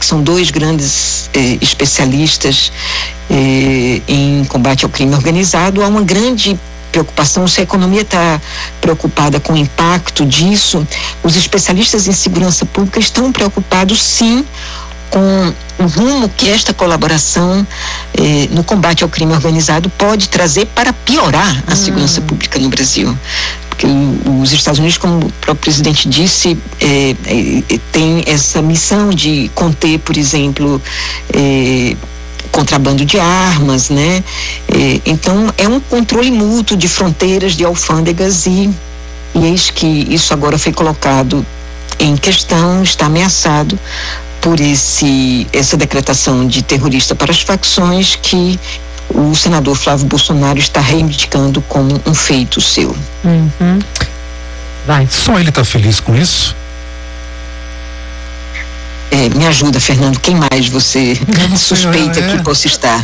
que são dois grandes especialistas em combate ao crime organizado, há uma grande preocupação, se a economia está preocupada com o impacto disso, os especialistas em segurança pública estão preocupados, sim, com o rumo que esta colaboração no combate ao crime organizado pode trazer para piorar a segurança pública no Brasil. Porque os Estados Unidos, como o próprio presidente disse, tem essa missão de conter, por exemplo, contrabando de armas, né? Então, é um controle mútuo de fronteiras, de alfândegas e eis que isso agora foi colocado em questão, está ameaçado por essa decretação de terrorista para as facções que o senador Flávio Bolsonaro está reivindicando como um feito seu. Vai. Só ele está feliz com isso? Me ajuda, Fernando, quem mais você suspeita que possa estar?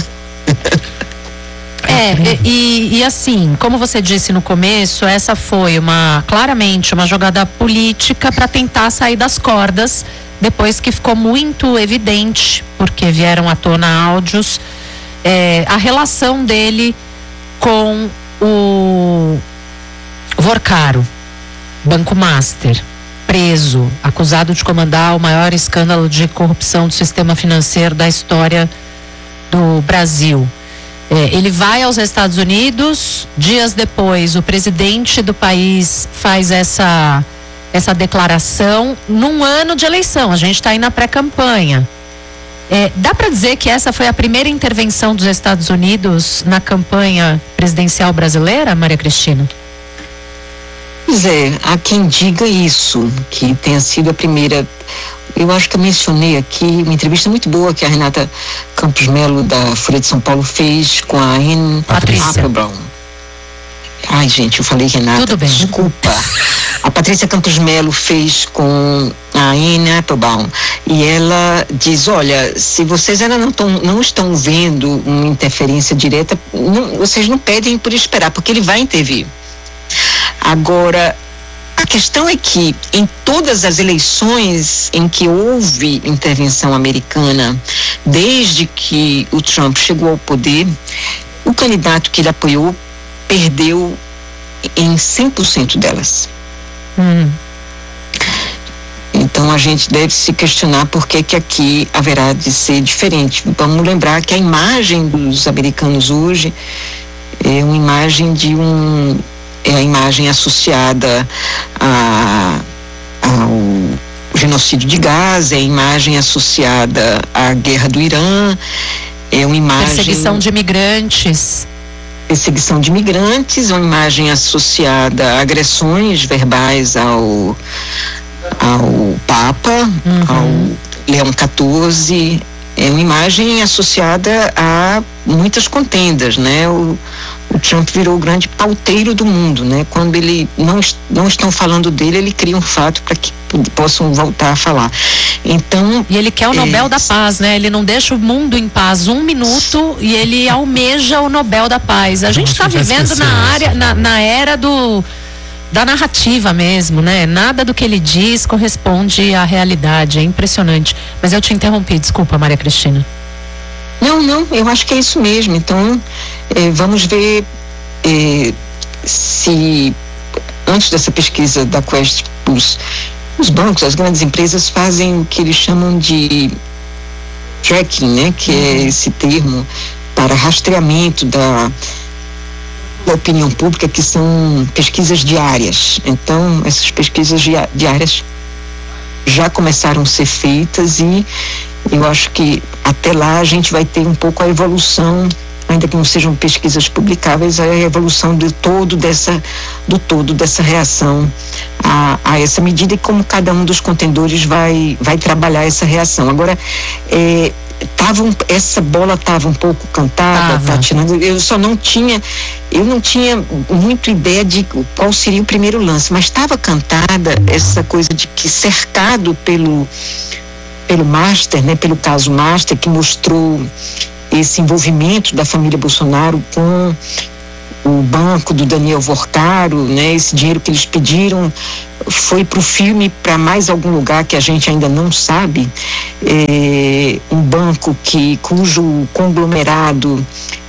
E assim, como você disse no começo, essa foi claramente uma jogada política para tentar sair das cordas, depois que ficou muito evidente, porque vieram à tona áudios, a relação dele com o Vorcaro, Banco Master, preso, acusado de comandar o maior escândalo de corrupção do sistema financeiro da história do Brasil. Ele vai aos Estados Unidos, dias depois o presidente do país faz essa declaração num ano de eleição, a gente está aí na pré-campanha. Dá para dizer que essa foi a primeira intervenção dos Estados Unidos na campanha presidencial brasileira, Maria Cristina? Pois há quem diga isso, que tenha sido a primeira. Eu acho que eu mencionei aqui uma entrevista muito boa que a Renata Campos Melo, da Folha de São Paulo, fez com a Anne Applebaum. Ai, gente, eu falei Renata, tudo bem. Desculpa. A Patrícia Campos Melo fez com a Anne Applebaum e ela diz, olha, se vocês ainda não estão vendo uma interferência direta, vocês não pedem por esperar, porque ele vai intervir. Agora, a questão é que em todas as eleições em que houve intervenção americana, desde que o Trump chegou ao poder, o candidato que ele apoiou perdeu em 100% delas. Então a gente deve se questionar por que aqui haverá de ser diferente. Vamos lembrar que a imagem dos americanos hoje é uma imagem a imagem associada ao genocídio de Gaza, é a imagem associada à guerra do Irã, é uma imagem... Perseguição de imigrantes, uma imagem associada a agressões verbais ao Papa, ao Leão XIV, é uma imagem associada a muitas contendas, né? O Trump virou o grande pauteiro do mundo, né? Quando ele não estão falando dele, ele cria um fato para que possam voltar a falar. Então, e ele quer o Nobel da Paz, né? Ele não deixa o mundo em paz 1 minuto e ele almeja o Nobel da Paz. A gente está vivendo na era da narrativa mesmo, né? Nada do que ele diz corresponde à realidade, é impressionante. Mas eu te interrompi, desculpa, Maria Cristina. Não, eu acho que é isso mesmo. Então, vamos ver se antes dessa pesquisa da Quest, os bancos, as grandes empresas fazem o que eles chamam de tracking, né? Que é esse termo para rastreamento da opinião pública, que são pesquisas diárias. Então, essas pesquisas diárias já começaram a ser feitas e eu acho que até lá a gente vai ter um pouco a evolução, ainda que não sejam pesquisas publicáveis, a evolução do todo dessa reação a essa medida e como cada um dos contendores vai trabalhar essa reação. Agora, essa bola estava um pouco cantada, Tatiana. Eu não tinha muito ideia de qual seria o primeiro lance, mas estava cantada essa coisa de que cercado pelo Master, né, pelo caso Master, que mostrou esse envolvimento da família Bolsonaro com o banco do Daniel Vortaro, né? Esse dinheiro que eles pediram foi para o filme, para mais algum lugar que a gente ainda não sabe. Um banco cujo conglomerado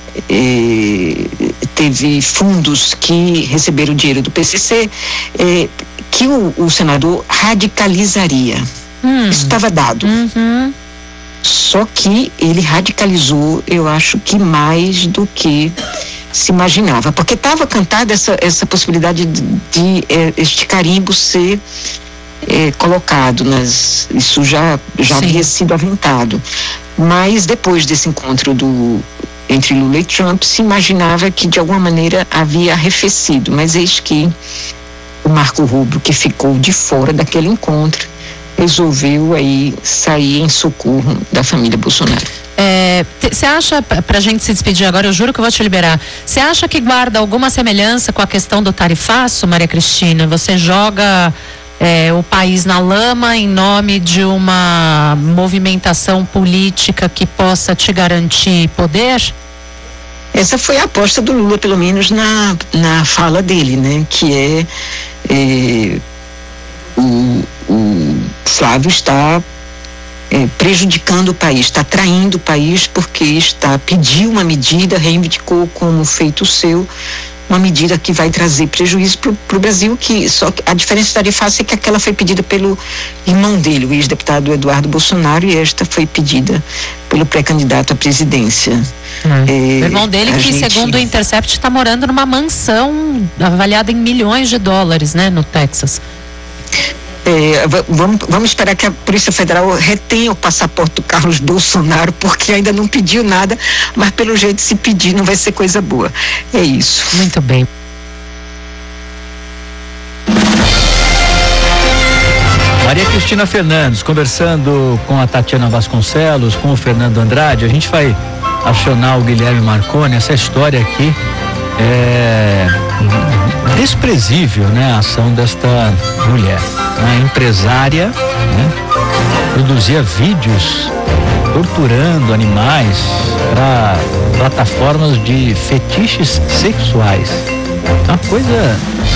teve fundos que receberam dinheiro do PCC, que o senador radicalizaria. Isso estava dado. Uhum. Só que ele radicalizou, eu acho que mais do que se imaginava, porque estava cantada essa possibilidade de este carimbo ser colocado isso já havia sido aventado, mas depois desse encontro entre Lula e Trump, se imaginava que de alguma maneira havia arrefecido, mas eis que o Marco Rubio, que ficou de fora daquele encontro, resolveu aí sair em socorro da família Bolsonaro. Você acha, pra gente se despedir agora, eu juro que eu vou te liberar, você acha que guarda alguma semelhança com a questão do tarifaço, Maria Cristina? Você joga o país na lama em nome de uma movimentação política que possa te garantir poder? Essa foi a aposta do Lula, pelo menos na fala dele, né? Que o Flávio está prejudicando o país, está traindo o país porque pediu uma medida, reivindicou como feito seu, uma medida que vai trazer prejuízo para o Brasil, só que a diferença tarifaça é que aquela foi pedida pelo irmão dele, o ex-deputado Eduardo Bolsonaro, e esta foi pedida pelo pré-candidato à presidência. O irmão dele, que segundo o Intercept está morando numa mansão avaliada em milhões de dólares, né, no Texas. Vamos esperar que a Polícia Federal retenha o passaporte do Carlos Bolsonaro, porque ainda não pediu nada, mas pelo jeito, se pedir, não vai ser coisa boa. É isso. Muito bem. Maria Cristina Fernandes, conversando com a Tatiana Vasconcelos, com o Fernando Andrade. A gente vai acionar o Guilherme Marconi. Essa história aqui é desprezível, né? A ação desta mulher, uma empresária, né? Produzia vídeos torturando animais para plataformas de fetiches sexuais. Uma coisa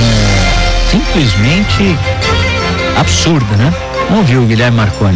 simplesmente absurda, né? Vamos ouvir o Guilherme Marconi.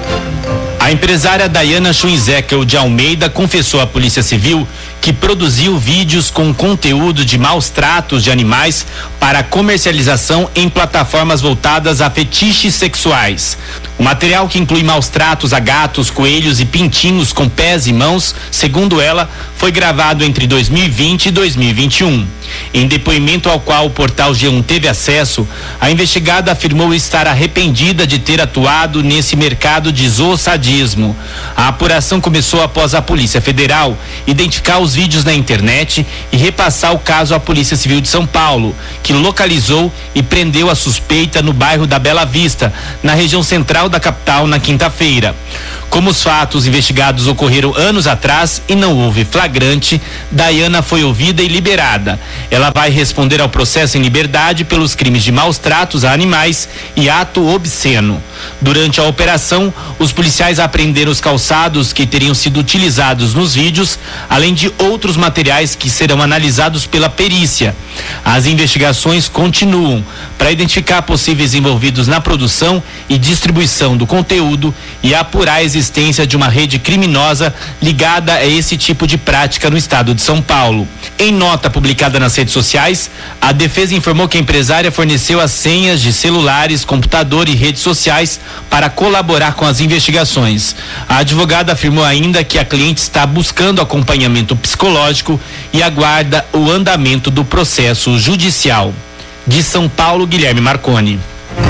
A empresária Dayana Schwinzekel de Almeida confessou à Polícia Civil que produziu vídeos com conteúdo de maus tratos de animais para comercialização em plataformas voltadas a fetiches sexuais. O material, que inclui maus tratos a gatos, coelhos e pintinhos com pés e mãos, segundo ela, foi gravado entre 2020 e 2021. Em depoimento ao qual o portal G1 teve acesso, a investigada afirmou estar arrependida de ter atuado nesse mercado de zoosadismo. A apuração começou após a Polícia Federal identificar os vídeos na internet e repassar o caso à Polícia Civil de São Paulo, que localizou e prendeu a suspeita no bairro da Bela Vista, na região central da capital, na quinta-feira. Como os fatos investigados ocorreram anos atrás e não houve flagrante, Dayana foi ouvida e liberada. Ela vai responder ao processo em liberdade pelos crimes de maus tratos a animais e ato obsceno. Durante a operação, os policiais apreenderam os calçados que teriam sido utilizados nos vídeos, além de outros materiais que serão analisados pela perícia. As investigações continuam para identificar possíveis envolvidos na produção e distribuição do conteúdo e apurar a existência de uma rede criminosa ligada a esse tipo de prática no estado de São Paulo. Em nota publicada nas redes sociais, a defesa informou que a empresária forneceu as senhas de celulares, computador e redes sociais para colaborar com as investigações. A advogada afirmou ainda que a cliente está buscando acompanhamento psicológico e aguarda o andamento do processo judicial. De São Paulo, Guilherme Marconi.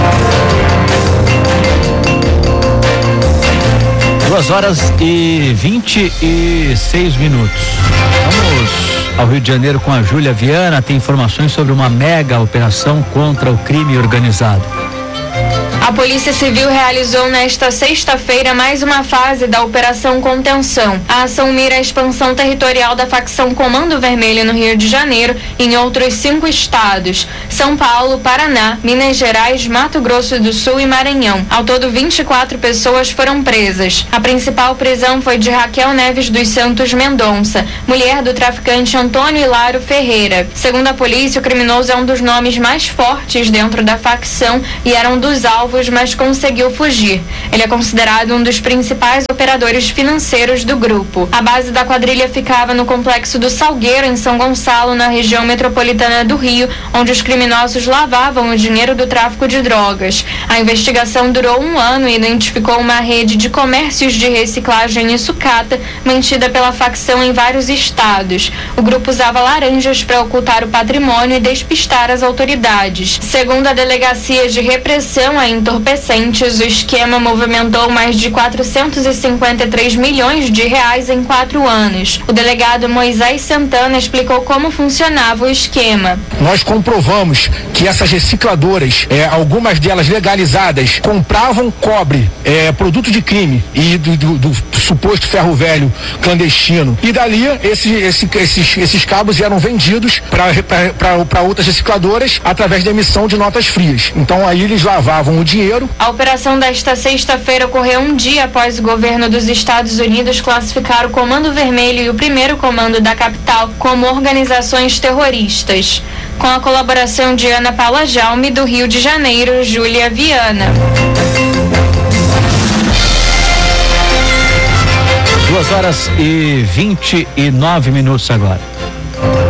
2h26. Vamos ao Rio de Janeiro com a Júlia Viana. Tem informações sobre uma mega operação contra o crime organizado. A Polícia Civil realizou nesta sexta-feira mais uma fase da Operação Contenção. A ação mira a expansão territorial da facção Comando Vermelho no Rio de Janeiro e em outros 5 estados: São Paulo, Paraná, Minas Gerais, Mato Grosso do Sul e Maranhão. Ao todo, 24 pessoas foram presas. A principal prisão foi de Raquel Neves dos Santos Mendonça, mulher do traficante Antônio Hilaro Ferreira. Segundo a polícia, o criminoso é um dos nomes mais fortes dentro da facção e era um dos alvos, mas conseguiu fugir. Ele é considerado um dos principais operadores financeiros do grupo. A base da quadrilha ficava no complexo do Salgueiro, em São Gonçalo, na região metropolitana do Rio, onde os criminosos lavavam o dinheiro do tráfico de drogas. A investigação durou 1 ano e identificou uma rede de comércios de reciclagem e sucata mantida pela facção em vários estados. O grupo usava laranjas para ocultar o patrimônio e despistar as autoridades. Segundo a Delegacia de Repressão a Entorpecentes, o esquema movimentou mais de 453 milhões de reais em 4 anos. O delegado Moisés Santana explicou como funcionava o esquema. Nós comprovamos que essas recicladoras, algumas delas legalizadas, compravam cobre, produto de crime e do suposto ferro velho clandestino. E dali esses cabos eram vendidos para outras recicladoras através da emissão de notas frias. Então aí eles lavavam o dinheiro. A operação desta sexta-feira ocorreu 1 dia após o governo dos Estados Unidos classificar o Comando Vermelho e o primeiro comando da capital como organizações terroristas. Com a colaboração de Ana Paula Jaume, do Rio de Janeiro, Júlia Viana. 2 horas e 29 minutos agora.